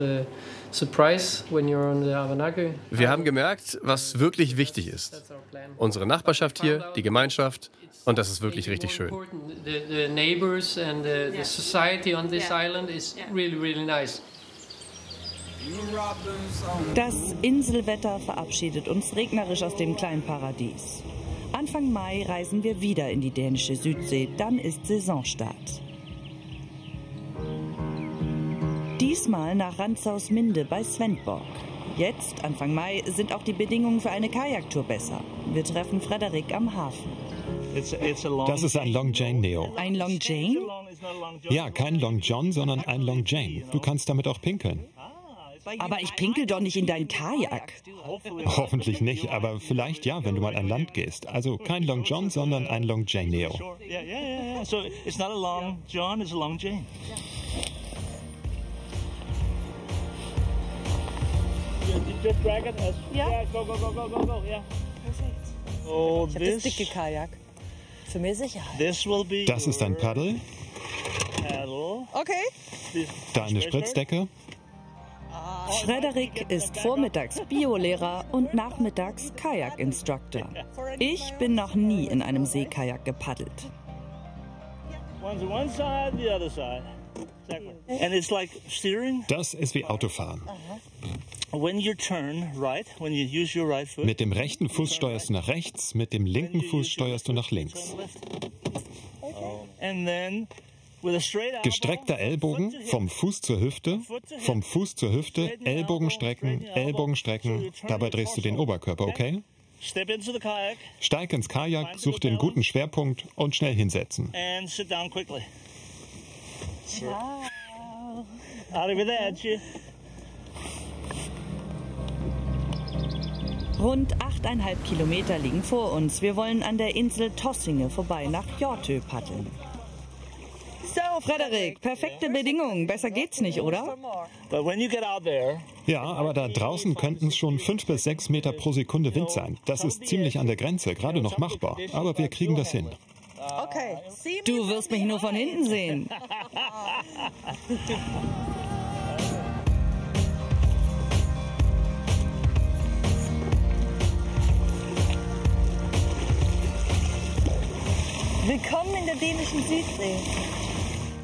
Wir haben gemerkt, was wirklich wichtig ist. Unsere Nachbarschaft hier, die Gemeinschaft, und das ist wirklich richtig schön. Das Inselwetter verabschiedet uns regnerisch aus dem kleinen Paradies. Anfang Mai reisen wir wieder in die dänische Südsee, dann ist Saisonstart. Diesmal nach Rantzausminde bei Svendborg. Jetzt, Anfang Mai, sind auch die Bedingungen für eine Kajaktour besser. Wir treffen Frederik am Hafen. Das ist ein Long Jane, Neo. Ein Long Jane? Ja, kein Long John, sondern ein Long Jane. Du kannst damit auch pinkeln. Aber ich pinkel doch nicht in dein Kajak. Hoffentlich nicht, aber vielleicht ja, wenn du mal an Land gehst. Also kein Long John, sondern ein Long Jane, Neo. So it's not a Long John, it's a Long Jane. Just drag it as, yeah, go, yeah. Perfekt. So ich habe das dicke Kajak. Für mehr Sicherheit. Das ist ein Paddel. Okay. Deine Spritzdecke. Frederik ist vormittags Biolehrer und nachmittags Kajak-Instructor. Ich bin noch nie in einem Seekajak gepaddelt. Das ist wie Autofahren. Mit dem rechten Fuß steuerst du nach rechts, mit dem linken Fuß steuerst du nach links. Gestreckter Ellbogen vom Fuß zur Hüfte, Ellbogen strecken, dabei drehst du den Oberkörper, okay? Steig ins Kajak, such den guten Schwerpunkt und schnell hinsetzen. Rund 8,5 Kilometer liegen vor uns. Wir wollen an der Insel Tossinge vorbei nach Hjortö paddeln. So, Frederik, perfekte Bedingungen. Besser geht's nicht, oder? Ja, aber da draußen könnten es schon 5 bis 6 Meter pro Sekunde Wind sein. Das ist ziemlich an der Grenze, gerade noch machbar. Aber wir kriegen das hin. Okay. Du wirst mich nur von hinten sehen. Willkommen in der dänischen Südsee.